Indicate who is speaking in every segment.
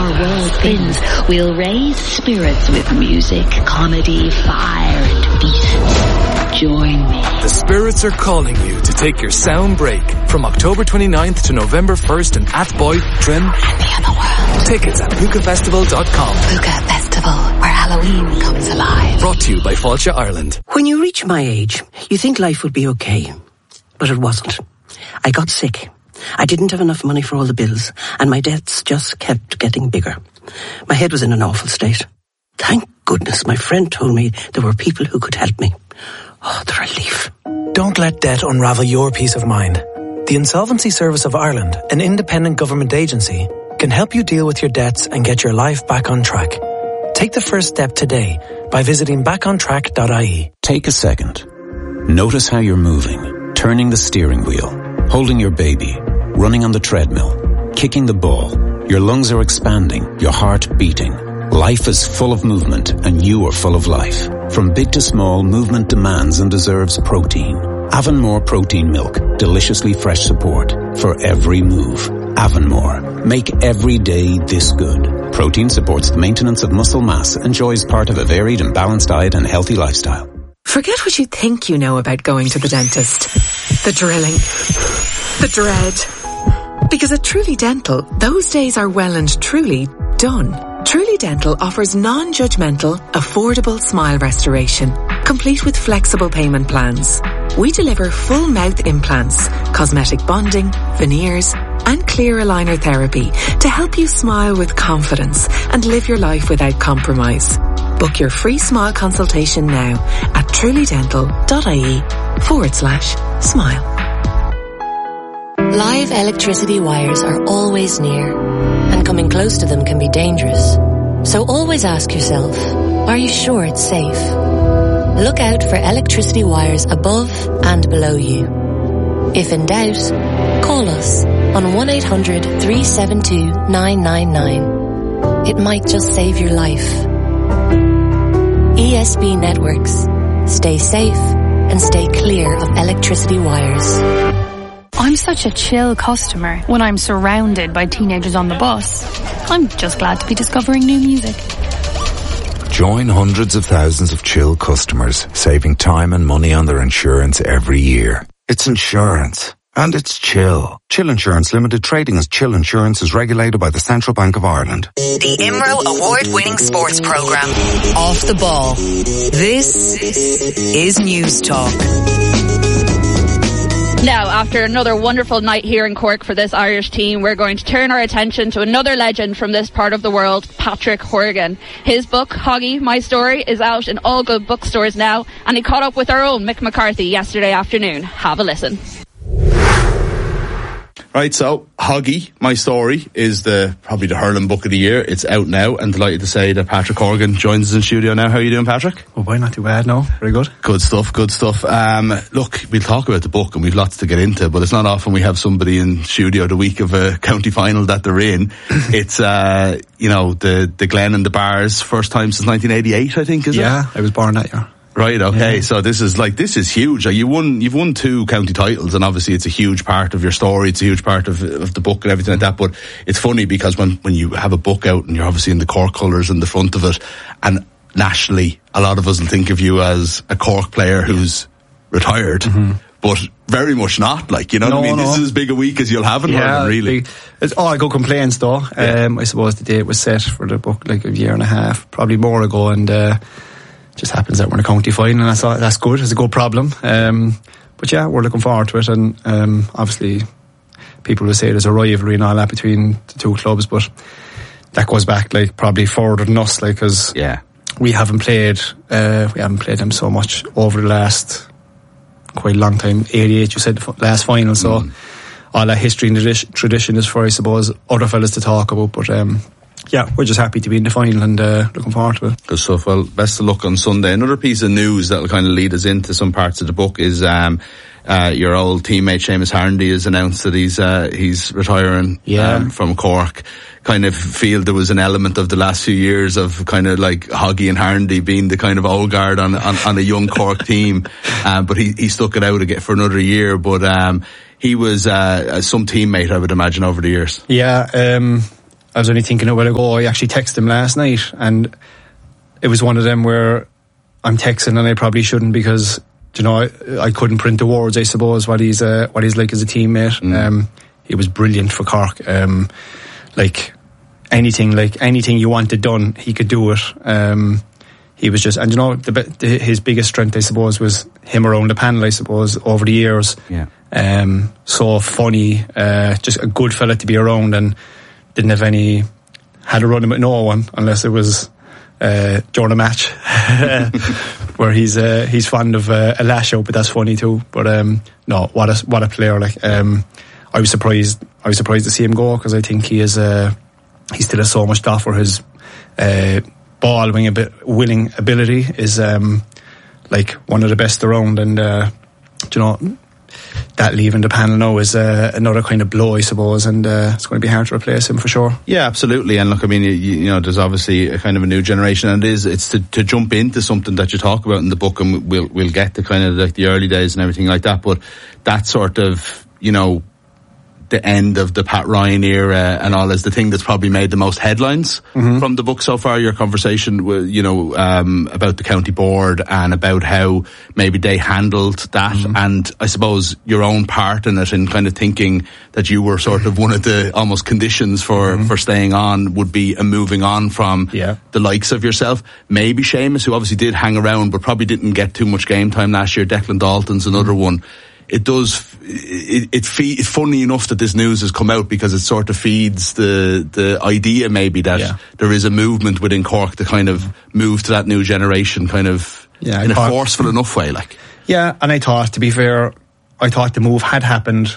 Speaker 1: our world spins, we'll raise spirits with music, comedy, fire, and feast. Join me.
Speaker 2: The Spirits are calling you to take your sound break from October 29th to November 1st in Athboy, Trim,
Speaker 1: And the other world.
Speaker 2: Tickets at pukafestival.com.
Speaker 1: Puka Festival, where Halloween comes alive.
Speaker 2: Brought to you by Fáilte Ireland.
Speaker 3: When you reach my age, you think life would be okay. But it wasn't. I got sick. I didn't have enough money for all the bills, and my debts just kept getting bigger. My head was in an awful state. Thank goodness my friend told me there were people who could help me. Oh, the relief.
Speaker 4: Don't let debt unravel your peace of mind. The Insolvency Service of Ireland, an independent government agency, can help you deal with your debts and get your life back on track. Take the first step today by visiting backontrack.ie.
Speaker 5: Take a second. Notice how you're moving, turning the steering wheel, holding your baby, running on the treadmill, kicking the ball. Your lungs are expanding, your heart beating. Life is full of movement, and you are full of life. From big to small, movement demands and deserves protein. Avonmore Protein Milk, deliciously fresh support for every move. Avonmore, make every day this good. Protein supports the maintenance of muscle mass, enjoys part of a varied and balanced diet and healthy lifestyle.
Speaker 6: Forget what you think you know about going to the dentist. The drilling. The dread. Because at Truly Dental, those days are well and truly done. Truly Dental offers non-judgmental, affordable smile restoration, complete with flexible payment plans. We deliver full mouth implants, cosmetic bonding, veneers, and clear aligner therapy to help you smile with confidence and live your life without compromise. Book your free smile consultation now at trulydental.ie/smile.
Speaker 7: Live electricity wires are always near, and coming close to them can be dangerous. So always ask yourself, are you sure it's safe? Look out for electricity wires above and below you. If in doubt, call us on 1-800-372-999. It might just save your life. ESB Networks. Stay safe and stay clear of electricity wires.
Speaker 8: I'm such a chill customer when I'm surrounded by teenagers on the bus. I'm just glad to be discovering new music.
Speaker 9: Join hundreds of thousands of chill customers, saving time and money on their insurance every year. It's insurance. And it's Chill. Chill Insurance Limited, trading as Chill Insurance, is regulated by the Central Bank of Ireland.
Speaker 10: The IMRO award-winning sports programme, Off the Ball. This is News Talk.
Speaker 11: Now, after another wonderful night here in Cork for this Irish team, we're going to turn our attention to another legend from this part of the world, Patrick Horgan. His book, Hoggy, My Story, is out in all good bookstores now, and he caught up with our own Mick McCarthy yesterday afternoon. Have a listen.
Speaker 12: Right, so Hoggy, My Story, is probably the hurling book of the year. It's out now, and delighted to say that Patrick Horgan joins us in studio now. How are you doing, Patrick?
Speaker 13: Oh boy, not too bad, no. Very good.
Speaker 12: Good stuff, good stuff. Look, we'll talk about the book, and we've lots to get into, but it's not often we have somebody in studio the week of a county final that they're in. It's, the Glen and the Bars, first time since 1988, I think, is it?
Speaker 13: Yeah, I was born that year.
Speaker 12: Right, okay, yeah. So this is huge. You've won 2 county titles, and obviously it's a huge part of your story, it's a huge part of the book and everything like that, but it's funny because when you have a book out and you're obviously in the Cork colours in the front of it, and nationally, a lot of us will think of you as a Cork player who's retired, but very much not, what I mean? This is as big a week as you'll have in Ireland, really.
Speaker 13: It's all good complaints though. I suppose the date was set for the book a year and a half, probably more ago, and just happens that we're in a county final, and I thought that's good, it's a good problem. But yeah, we're looking forward to it, and obviously people will say there's a rivalry and all that between the 2 clubs, but that goes back probably further than us, because we haven't played them so much over the last quite a long time. 88, you said the last final, so all that history and tradition is for, I suppose, other fellas to talk about, but yeah, we're just happy to be in the final and looking forward to it.
Speaker 12: Good stuff. Well, best of luck on Sunday. Another piece of news that will kind of lead us into some parts of the book is your old teammate Seamus Harndy has announced that he's retiring from Cork. Kind of feel there was an element of the last few years of kind of Hoggy and Harndy being the kind of old guard on a young Cork team, but he stuck it out again for another year. But he was some teammate, I would imagine, over the years.
Speaker 13: Yeah. I was only thinking a while ago, I actually texted him last night, and it was one of them where I'm texting and I probably shouldn't, because I couldn't print the words, I suppose, what he's like as a teammate. He was brilliant for Cork. Like anything you wanted done, he could do it. He was just, and his biggest strength, I suppose, was him around the panel, I suppose, over the years.
Speaker 12: Yeah.
Speaker 13: So funny, just a good fella to be around, and didn't have had a run with no one unless it was during a match, where he's fond of a lash out, but that's funny too. But no, what a player! Like, I was surprised to see him go, because I think he still has so much to offer. His ball winning ability is like one of the best around, and that leaving the panel now is another kind of blow, I suppose, and it's going to be hard to replace him for sure.
Speaker 12: Yeah, absolutely. And look, I mean, there's obviously a kind of a new generation, and it's to jump into something that you talk about in the book, and we'll get to kind of like the early days and everything like that, but that sort of, the end of the Pat Ryan era and all is the thing that's probably made the most headlines from the book so far. Your conversation with, about the county board and about how maybe they handled that, and I suppose your own part in it, and kind of thinking that you were sort of one of the almost conditions for staying on would be a moving on from the likes of yourself.Maybe Seamus, who obviously did hang around but probably didn't get too much game time last year. Declan Dalton's another one. It's funny enough that this news has come out, because it sort of feeds the idea maybe that there is a movement within Cork to kind of move to that new generation, kind of in a forceful enough way. Like,
Speaker 13: yeah, and I thought, to be fair, the move had happened,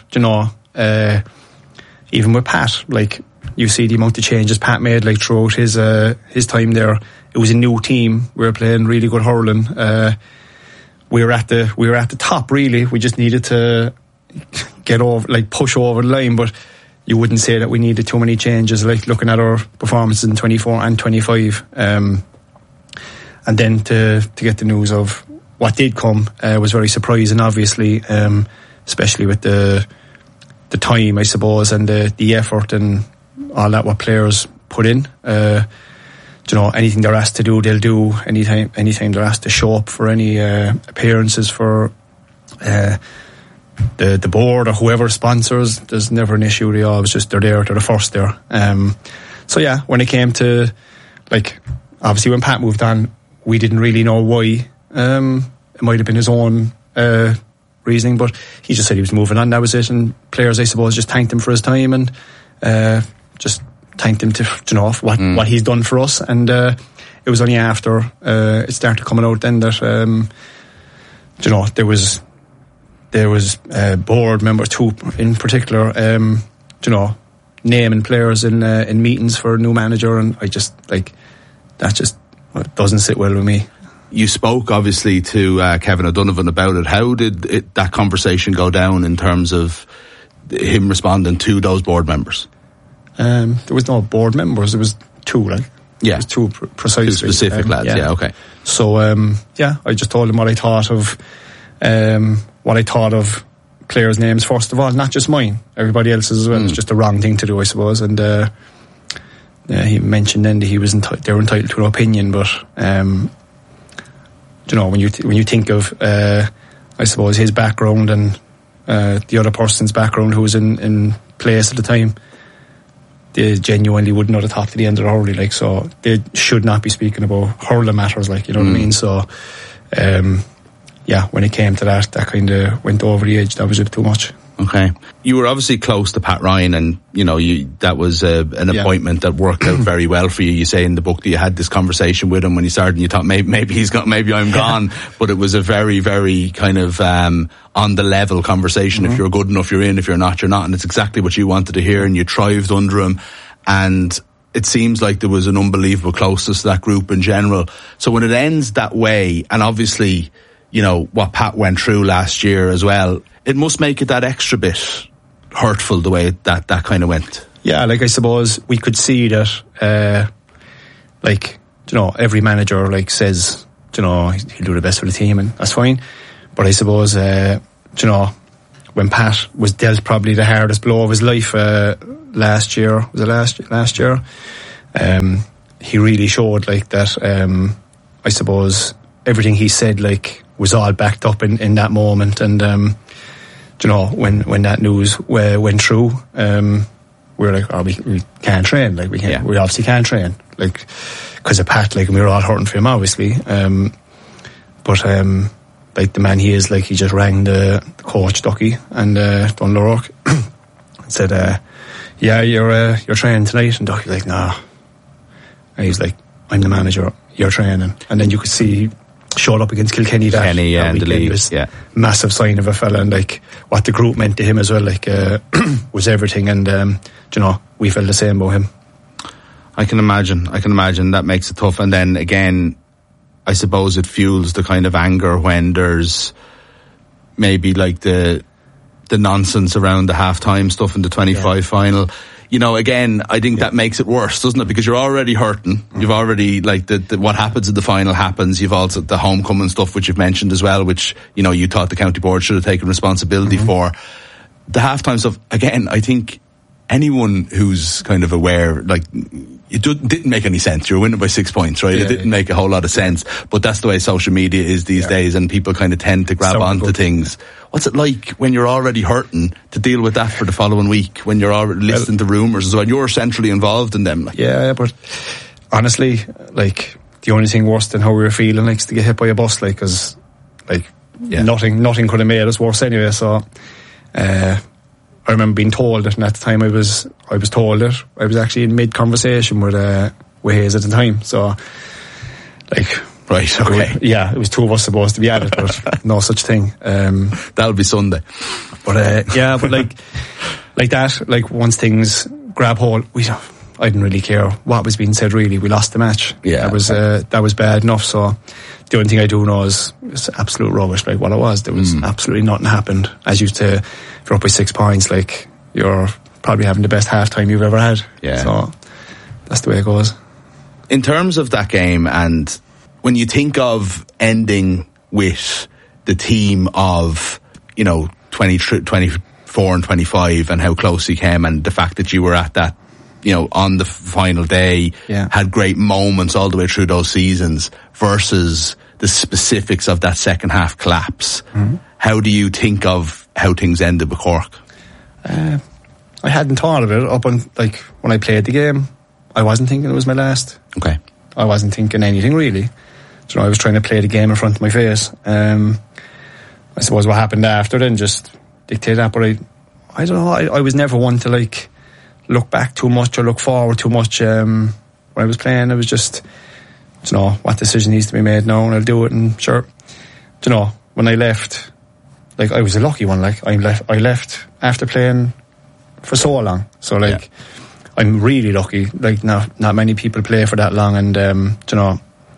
Speaker 13: even with Pat. Like, you see the amount of changes Pat made, like, throughout his time there. It was a new team. We were playing really good hurling. We were at the top, really. We just needed to get over, like, push over the line, but you wouldn't say that we needed too many changes, like looking at our performances in 24 and 25. And then to get the news of what did come was very surprising, obviously, especially with the time, I suppose, and the effort and all that what players put in. Anything they're asked to do, they'll do. Anytime they're asked to show up for any appearances for the board or whoever sponsors, there's never an issue. They always just, they're the first there. So yeah, when it came to, like, obviously when Pat moved on, we didn't really know why. It might have been his own reasoning, but he just said he was moving on, that was it. And players, I suppose, just thanked him for his time, and just thanked him to what he's done for us. And it was only after it started coming out then that there was board members, two in particular, naming players in meetings for a new manager, and I just, like, that just doesn't sit well with me.
Speaker 12: You spoke obviously to Kevin O'Donovan about it. How did that conversation go down in terms of him responding to those board members?
Speaker 13: There was no board members. There was two, like,
Speaker 12: yeah,
Speaker 13: it was two precisely,
Speaker 12: two specific lads. Yeah, okay.
Speaker 13: So I just told him what I thought of players' names first of all, not just mine, everybody else's as well. It's just the wrong thing to do, I suppose. And he mentioned then that they were entitled to an opinion, but when you think of I suppose his background and the other person's background who was in place at the time, they genuinely wouldn't know the top to the end of the hurley, like, so they should not be speaking about hurling matters, like, you know what I mean? So when it came to that kind of went over the edge. That was a bit too much.
Speaker 12: Okay. You were obviously close to Pat Ryan, and that was an appointment that worked out very well for you. You say in the book that you had this conversation with him when he started, and you thought maybe he's got, maybe I'm gone, but it was a very, very kind of on the level conversation. If you're good enough, you're in. If you're not, you're not. And it's exactly what you wanted to hear, and you thrived under him. And it seems like there was an unbelievable closeness to that group in general. So when it ends that way, and obviously, what Pat went through last year as well, it must make it that extra bit hurtful the way that kind of went.
Speaker 13: Yeah, like, I suppose we could see that, every manager, like, says, he'll do the best for the team, and that's fine. But I suppose, when Pat was dealt probably the hardest blow of his life last year. Was it last year? He really showed like that. I suppose everything he said like was all backed up in that moment. And you know, when that news went through, we were like, oh, we can't train. Like we can't. We obviously can't train. Like because of Pat. Like, and we were all hurting for him, obviously. But like the man he is, like he just rang the coach Ducky and Dunlorock and said, "Yeah, you're training tonight." And Ducky's like, "No." And he's like, "I'm the manager. You're training." And then you could see he showed up against Kilkenny that
Speaker 12: in the league.
Speaker 13: Massive sign of a fella, and like what the group meant to him as well. Like was everything. And you know, we felt the same about him.
Speaker 12: I can imagine that makes it tough. And then again, I suppose it fuels the kind of anger when there's maybe like the nonsense around the half-time stuff in the 25 final. You know, again, I think that makes it worse, doesn't it? Because you're already hurting. You've already, like, what happens in the final happens. You've also the homecoming stuff, which you've mentioned as well, which, you know, you thought the county board should have taken responsibility for. The half-time stuff, again, I think anyone who's kind of aware, like, it didn't make any sense. You were winning by 6 points, right? It didn't make a whole lot of sense. But that's the way social media is these days, and people kind of tend to grab onto things. What's it like when you're already hurting to deal with that for the following week, when you're already listening to rumours as well? You're centrally involved in them. Like.
Speaker 13: Yeah, but honestly, like, the only thing worse than how we were feeling, like, is to get hit by a bus, like, because, like, nothing could have made us worse anyway. So, I remember being told it, and at the time I was told it. I was actually in mid-conversation with Hayes at the time. So, like...
Speaker 12: Right, okay.
Speaker 13: It was two of us supposed to be at it, but no such thing.
Speaker 12: That'll be Sunday.
Speaker 13: But, but like that, like once things grab hold, I didn't really care what was being said, really. We lost the match.
Speaker 12: Yeah.
Speaker 13: That was bad enough, so... The only thing I do know is it's absolute rubbish, like what it was. There was absolutely nothing happened. As you say, if you're up by 6 points, like, you're probably having the best half-time you've ever had.
Speaker 12: Yeah.
Speaker 13: So, that's the way it goes.
Speaker 12: In terms of that game, and when you think of ending with the team of, you know, 24 and 25 and how close you came, and the fact that you were at that, you know, on the final day, had great moments all the way through those seasons, versus the specifics of that second half collapse. How do you think of how things ended with Cork?
Speaker 13: I hadn't thought of it up on, like, when I played the game. I wasn't thinking it was my last.
Speaker 12: Okay.
Speaker 13: I wasn't thinking anything really. You know, I was trying to play the game in front of my face. I suppose what happened after then just dictated that, but I don't know, I was never one to, like, look back too much or look forward too much. When I was playing, it was just, you know, what decision needs to be made now, and I'll do it. And sure, you know, when I left, like, I was a lucky one. Like, I left after playing for so long. So, like, I'm really lucky. Like, not many people play for that long, and you know,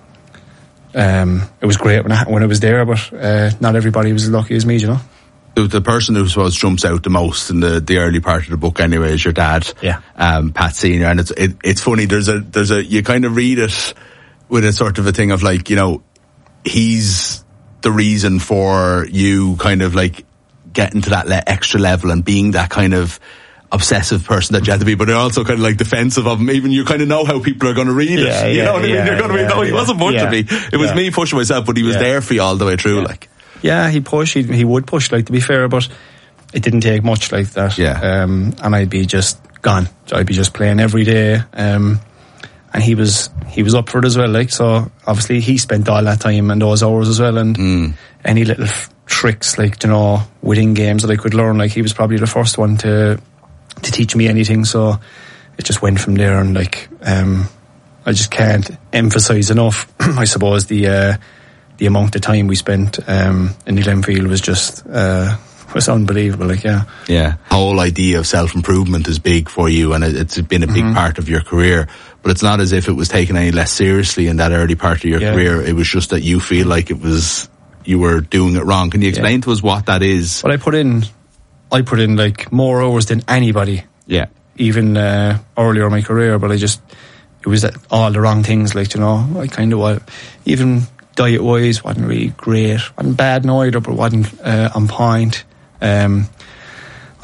Speaker 13: it was great when I was there, but not everybody was as lucky as me, you know.
Speaker 12: The person who suppose jumps out the most in the early part of the book anyway is your dad, Pat Senior, and it's funny. There's a you kind of read it with a sort of a thing of, like, you know, he's the reason for you kind of, like, getting to that extra level and being that kind of obsessive person that you had to be, but they're also kind of, like, defensive of him. Even you kind of know how people are going to read it. You know what I mean? You're going to be, no, he wasn't much of me. It was me pushing myself, but he was there for you all the way through, like.
Speaker 13: Yeah, he would push, like, to be fair, but it didn't take much like that. And I'd be just gone. I'd be just playing every day. And he was up for it as well, like, so obviously he spent all that time and those hours as well, and any little tricks, like, you know, within games that I could learn, like, he was probably the first one to teach me anything, so it just went from there. And, like, I just can't emphasise enough, I suppose, the amount of time we spent in the Glenfield was just was unbelievable. Like, yeah. The
Speaker 12: whole idea of self-improvement is big for you, and it's been a big part of your career, but it's not as if it was taken any less seriously in that early part of your career. It was just that you feel like you were doing it wrong. Can you explain to us what that is?
Speaker 13: Well, I put in like more hours than anybody. Even earlier in my career, but it was all the wrong things, like, you know. I kind of even diet-wise wasn't really great. Wasn't bad neither, but wasn't on point.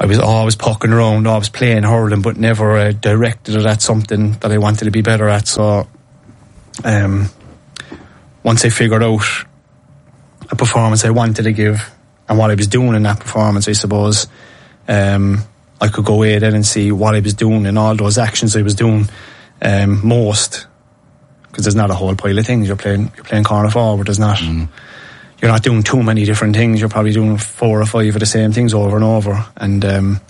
Speaker 13: I was always poking around, always playing hurling, but never directed it at something that I wanted to be better at. So once I figured out a performance I wanted to give and what I was doing in that performance, I suppose I could go away then and see what I was doing and all those actions I was doing most, because there's not a whole pile of things. You're playing corner forward. There's not. You're not doing too many different things. You're probably doing 4 or 5 of the same things over and over. And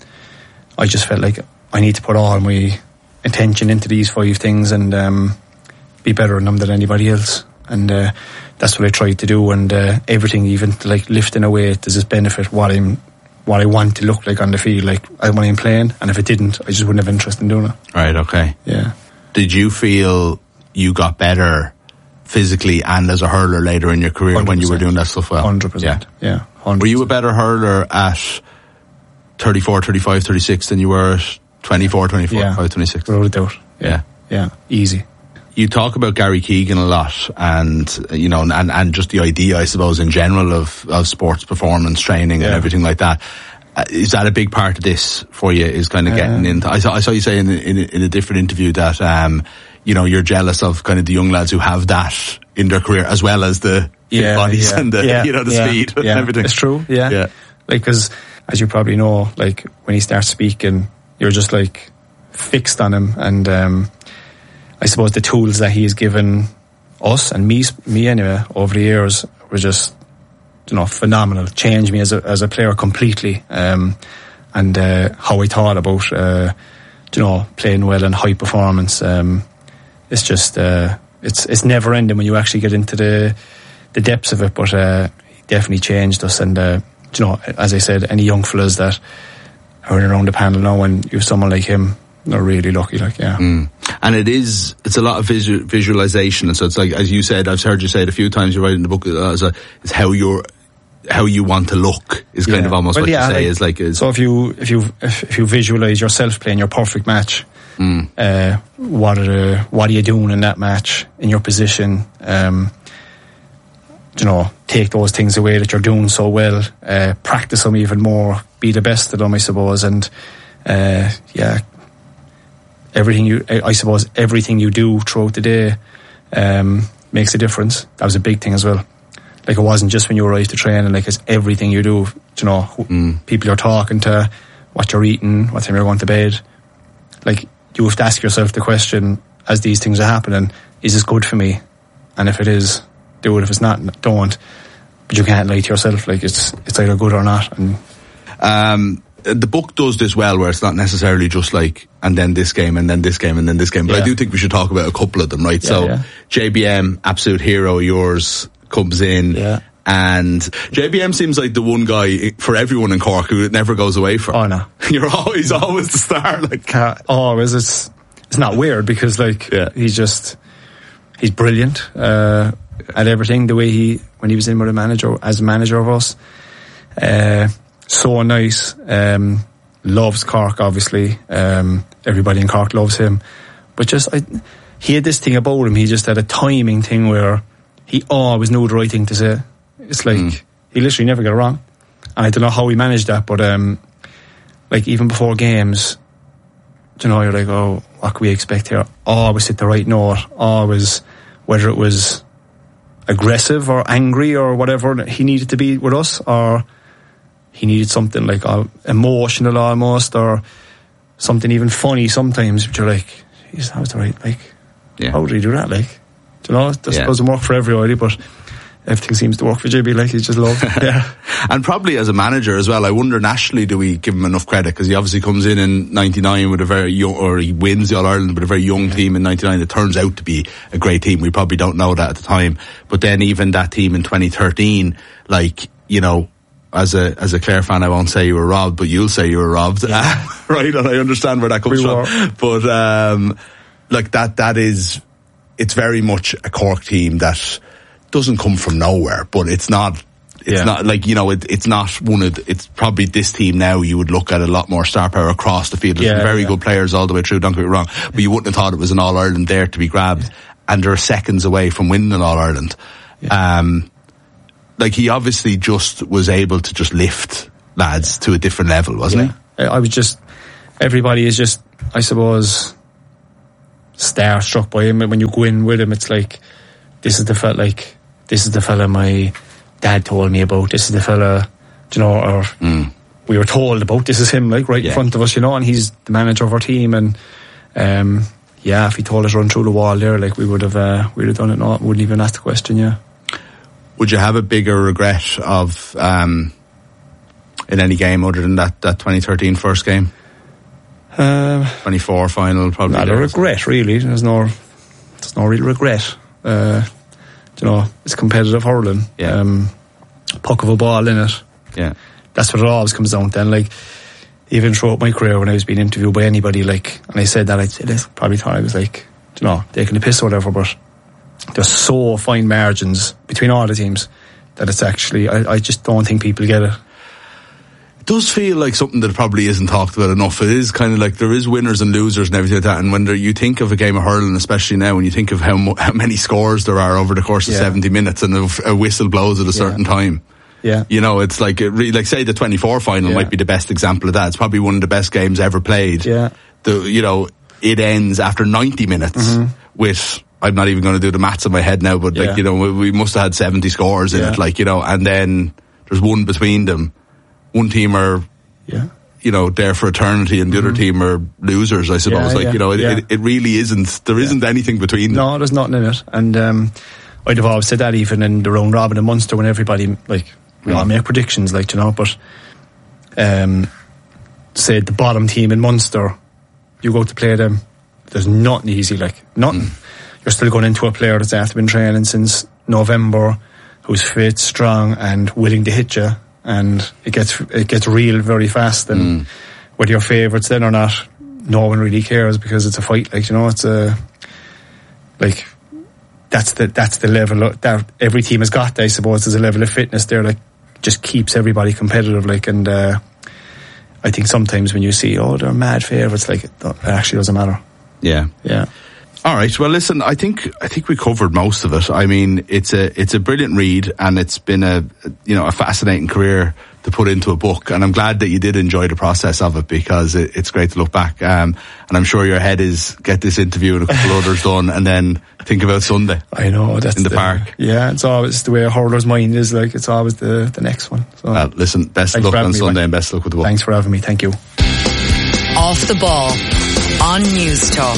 Speaker 13: I just felt like I need to put all my attention into these 5 things and be better in them than anybody else. And that's what I tried to do. And everything, even like lifting a weight, does this benefit what I want to look like on the field, like when I'm playing. And if it didn't, I just wouldn't have interest in doing it.
Speaker 12: Right, okay.
Speaker 13: Yeah.
Speaker 12: Did you feel you got better physically and as a hurler later in your career
Speaker 13: 100%.
Speaker 12: when you were doing that stuff well?
Speaker 13: 100%. Yeah. 100%.
Speaker 12: Were you a better hurler at 34, 35, 36 than you were at 24, 25, 26?
Speaker 13: Without a doubt. Yeah. Easy.
Speaker 12: You talk about Gary Keegan a lot, and you know, and just the idea, I suppose, in general of sports performance training and everything like that. Is that a big part of this for you? Is kind of getting into? I saw you say in a different interview that you know, you're jealous of kind of the young lads who have that in their career as well as the fit bodies and the you know, the speed and everything.
Speaker 13: It's true. Yeah. Like, because as you probably know, like when he starts speaking, you're just like fixed on him, and I suppose the tools that he's given us and me anyway over the years were just, you know, phenomenal. Changed me as a player completely, and how I thought about you know, playing well and high performance. It's just it's never ending when you actually get into the depths of it. But he definitely changed us, and you know, as I said, any young fellas that are around the panel now, and you have someone like him, they're really lucky. Like,
Speaker 12: and it's a lot of visualization, and so it's like, as you said, I've heard you say it a few times. You write in the book, it's how you want to look is kind of almost what you say, like, is like. So
Speaker 13: if you visualize yourself playing your perfect match, what are you doing in that match in your position? You know, take those things away that you're doing so well, practice them even more, be the best of them, I suppose, and everything you do throughout the day makes a difference. That was a big thing as well. Like, it wasn't just when you arrive to training, like, it's everything you do. You know, people you're talking to, what you're eating, what time you're going to bed. Like, you have to ask yourself the question, as these things are happening, is this good for me? And if it is, do it. If it's not, don't. But you can't lie to yourself. Like, it's either good or not. And
Speaker 12: the book does this well, where it's not necessarily just like, and then this game, and then this game, and then this game. But I do think we should talk about a couple of them, right? JBM, absolute hero, yours comes in. And JBM seems like the one guy for everyone in Cork who it never goes away from.
Speaker 13: Oh no,
Speaker 12: you're always the star. Like,
Speaker 13: always. It's not weird, because like he's brilliant at everything. The way when he was in with as a manager of us, so nice. Loves Cork, obviously. Everybody in Cork loves him, but he had this thing about him. He just had a timing thing where he always knew the right thing to say. It's like he literally never got it wrong, and I don't know how he managed that. But like, even before games, you know, you're like, oh, what can we expect here? Always hit the right note. Always, whether it was aggressive or angry or whatever he needed to be with us, or he needed something like emotional almost, or something even funny sometimes, but you're like, geez, that was the right, like, how did he do that? Like, do you know, that doesn't work for everybody, but everything seems to work for JB. Like, he's just loved.
Speaker 12: And probably as a manager as well, I wonder nationally, do we give him enough credit? Because he obviously comes in 99 with a very young, or he wins the All-Ireland with a very young team in 99 that turns out to be a great team. We probably don't know that at the time, but then even that team in 2013, like, you know, as a Clare fan, I won't say you were robbed, but you'll say you were robbed, right? And I understand where that comes from. But like that is, it's very much a Cork team that doesn't come from nowhere, but it's not like, you know, it's not it's probably this team now you would look at a lot more star power across the field. There's some very good players all the way through, don't get me wrong, but you wouldn't have thought it was an All-Ireland there to be grabbed, and they're seconds away from winning an All-Ireland. Like, he obviously just was able to just lift lads to a different level, wasn't he?
Speaker 13: I was just, everybody is just, I suppose, starstruck by him. When you go in with him, it's like, this is the fella my dad told me about. This is the fella, or we were told about. This is him, like, right in front of us, and he's the manager of our team. And if he told us run through the wall there, like, we would have done it. No, wouldn't even ask the question. Yeah.
Speaker 12: Would you have a bigger regret of in any game other than that 2013 first game? 24 final, probably.
Speaker 13: Not a regret, really. There's no real regret. It's competitive hurling.
Speaker 12: Yeah.
Speaker 13: Puck of a ball in it.
Speaker 12: Yeah.
Speaker 13: That's what it always comes down to. And, like, even throughout my career, when I was being interviewed by anybody, like, and I said that, I'd say this, probably thought I was like, taking a piss or whatever, but there's so fine margins between all the teams that it's actually, I just don't think people get it.
Speaker 12: It does feel like something that probably isn't talked about enough. It is kind of like there is winners and losers and everything like that. And when you think of a game of hurling, especially now, when you think of how many scores there are over the course of 70 minutes, and a whistle blows at a certain time.
Speaker 13: Yeah.
Speaker 12: It's like, like say the 24 final might be the best example of that. It's probably one of the best games ever played.
Speaker 13: Yeah.
Speaker 12: It ends after 90 minutes with, I'm not even going to do the maths in my head now, but we must have had 70 scores in it, and then there's one between them. One team are, there for eternity, and the other team are losers, I suppose. It really isn't, there isn't anything between them.
Speaker 13: No, there's nothing in it. And I'd have always said that even in the round robin in Munster, when everybody, we all make predictions, but say the bottom team in Munster, you go to play them, there's nothing easy, nothing. You're still going into a player that's after been training since November, who's fit, strong, and willing to hit you. And it gets real very fast. And whether you're favourites then or not, no one really cares, because it's a fight. It's that's the level that every team has got. I suppose there's a level of fitness there that just keeps everybody competitive. And I think sometimes when you see, they're mad favourites, it actually doesn't matter.
Speaker 12: Yeah.
Speaker 13: Yeah.
Speaker 12: All right. Well, listen, I think we covered most of it. I mean, it's a brilliant read, and it's been a fascinating career to put into a book. And I'm glad that you did enjoy the process of it, because it's great to look back. And I'm sure your head is get this interview and a couple others done, and then think about Sunday.
Speaker 13: I know, that's
Speaker 12: in the park.
Speaker 13: Yeah, it's always the way a hurler's mind is. It's always the next one. So,
Speaker 12: listen, best of luck on Sunday, and best of luck with the book.
Speaker 13: Thanks for having me. Thank you.
Speaker 10: Off the Ball on News Talk.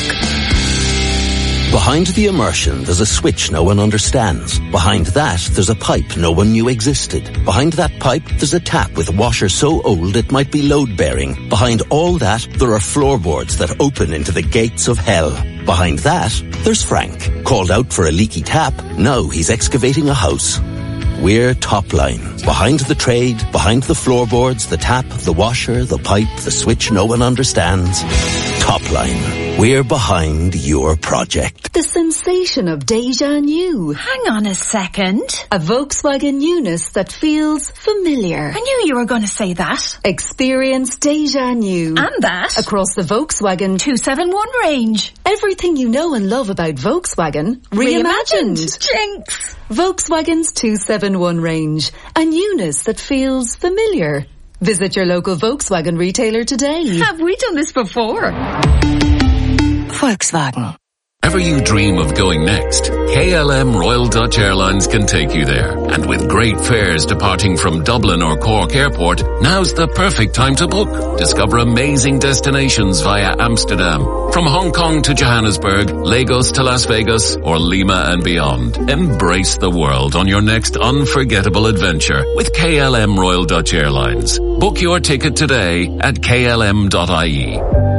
Speaker 14: Behind the immersion, there's a switch no one understands. Behind that, there's a pipe no one knew existed. Behind that pipe, there's a tap with a washer so old it might be load-bearing. Behind all that, there are floorboards that open into the gates of hell. Behind that, there's Frank. Called out for a leaky tap, now he's excavating a house. We're Topline. Behind the trade, behind the floorboards, the tap, the washer, the pipe, the switch no one understands. Topline. We're behind your project.
Speaker 15: The sensation of déjà new.
Speaker 16: Hang on a second.
Speaker 15: A Volkswagen newness that feels familiar.
Speaker 16: I knew you were going to say that.
Speaker 15: Experience déjà new.
Speaker 16: And that.
Speaker 15: Across the Volkswagen
Speaker 16: 271 range.
Speaker 15: Everything you know and love about Volkswagen reimagined.
Speaker 16: Jinx.
Speaker 15: Volkswagen's 271 range. A newness that feels familiar. Visit your local Volkswagen retailer today.
Speaker 16: Have we done this before?
Speaker 15: Volkswagen.
Speaker 17: Wherever you dream of going next, KLM Royal Dutch Airlines can take you there. And with great fares departing from Dublin or Cork Airport, now's the perfect time to book. Discover amazing destinations via Amsterdam. From Hong Kong to Johannesburg, Lagos to Las Vegas, or Lima and beyond. Embrace the world on your next unforgettable adventure with KLM Royal Dutch Airlines. Book your ticket today at klm.ie.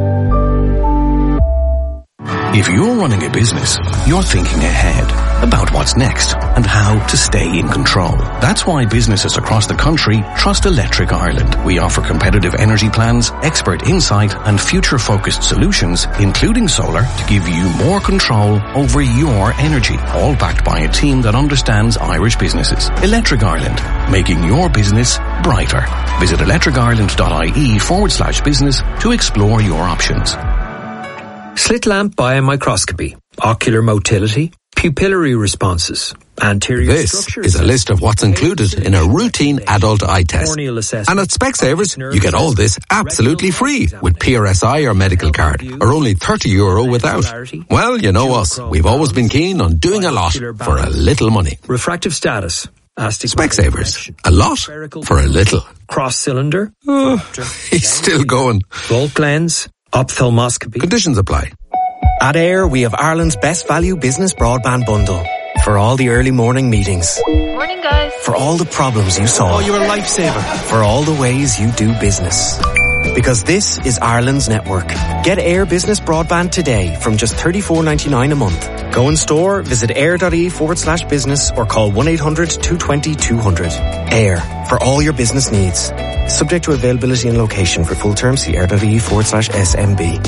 Speaker 18: If you're running a business, you're thinking ahead about what's next and how to stay in control. That's why businesses across the country trust Electric Ireland. We offer competitive energy plans, expert insight and future-focused solutions, including solar, to give you more control over your energy, all backed by a team that understands Irish businesses. Electric Ireland, making your business brighter. Visit electricireland.ie/business to explore your options.
Speaker 19: Slit lamp biomicroscopy, ocular motility, pupillary responses. This is a list of what's included in a routine adult eye test. And at Specsavers, you get all this absolutely free with PRSI or medical card, or only €30 without. Well, you know us. We've always been keen on doing a lot for a little money.
Speaker 20: Refractive status.
Speaker 19: Specsavers. A lot for a little.
Speaker 20: Cross cylinder.
Speaker 19: He's still going.
Speaker 20: Bulk lens. Ophthalmoscopy.
Speaker 19: Conditions apply.
Speaker 21: At Air, we have Ireland's best value business broadband bundle. For all the early morning meetings.
Speaker 11: Morning, guys.
Speaker 21: For all the problems you solve.
Speaker 20: Oh, you're a lifesaver.
Speaker 21: For all the ways you do business. Because this is Ireland's network. Get Air Business Broadband today from just $34.99 a month. Go in store, visit air.ie/business or call 1-800-220-200. Air, for all your business needs. Subject to availability and location. For full terms, see air.ie/SMB.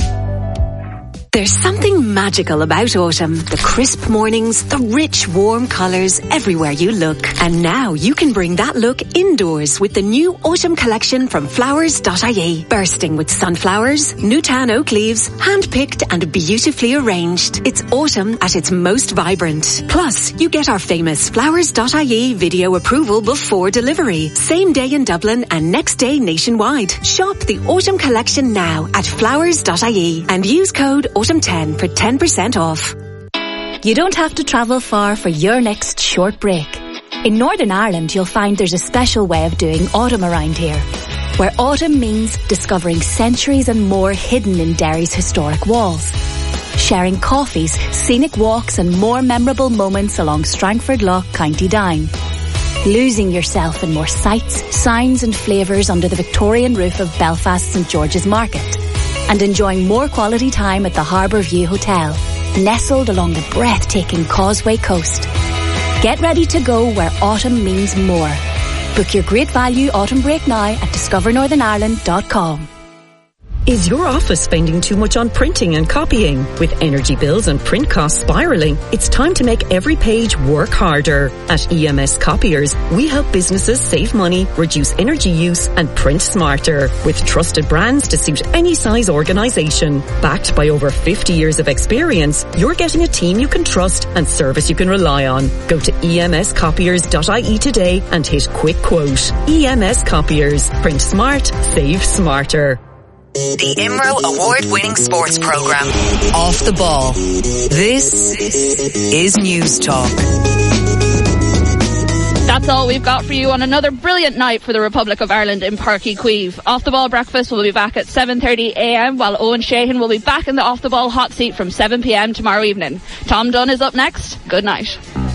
Speaker 22: There's something magical about autumn. The crisp mornings, the rich, warm colours everywhere you look. And now you can bring that look indoors with the new autumn collection from flowers.ie. Bursting with sunflowers, new tan oak leaves, hand-picked and beautifully arranged. It's autumn at its most vibrant. Plus, you get our famous flowers.ie video approval before delivery. Same day in Dublin and next day nationwide. Shop the autumn collection now at flowers.ie and use code Autumn10 for 10% off.
Speaker 23: You don't have to travel far for your next short break. In Northern Ireland, you'll find there's a special way of doing autumn around here, where autumn means discovering centuries and more hidden in Derry's historic walls. Sharing coffees, scenic walks and more memorable moments along Strangford Lough, County Down. Losing yourself in more sights, sounds and flavours under the Victorian roof of Belfast St George's Market. And enjoying more quality time at the Harbour View Hotel, nestled along the breathtaking Causeway Coast. Get ready to go where autumn means more. Book your great value autumn break now at discovernorthernireland.com.
Speaker 24: Is your office spending too much on printing and copying? With energy bills and print costs spiralling, it's time to make every page work harder. At EMS Copiers, we help businesses save money, reduce energy use, and print smarter. With trusted brands to suit any size organisation. Backed by over 50 years of experience, you're getting a team you can trust and service you can rely on. Go to emscopiers.ie today and hit quick quote. EMS Copiers. Print smart, save smarter.
Speaker 10: The IMRO award-winning sports program, Off the Ball. This is News Talk.
Speaker 11: That's all we've got for you on another brilliant night for the Republic of Ireland in Páirc Uí Chaoimh. Off the Ball breakfast will be back at 7:30 a.m, while Owen Sheehan will be back in the Off the Ball hot seat from 7 p.m. tomorrow evening. Tom Dunn is up next. Good night.